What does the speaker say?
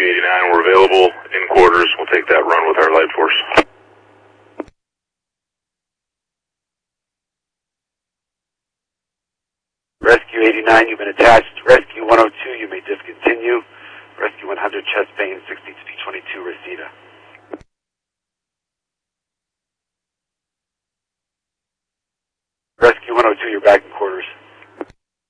Rescue 89, we're available in quarters. We'll take that run with our light force. Rescue 89, you've been attached